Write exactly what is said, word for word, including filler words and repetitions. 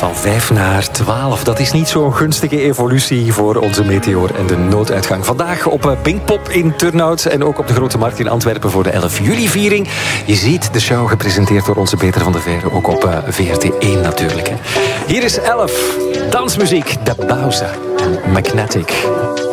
Van vijf naar twaalf. Dat is niet zo'n gunstige evolutie voor onze Meteor en de nooduitgang. Vandaag op Pinkpop in Turnhout en ook op de Grote Markt in Antwerpen voor de elf juli-viering. Je ziet de show gepresenteerd door onze Peter van der Veire, ook op V R T één natuurlijk. Hier is elf. Dansmuziek, De Bauza en Magnetic.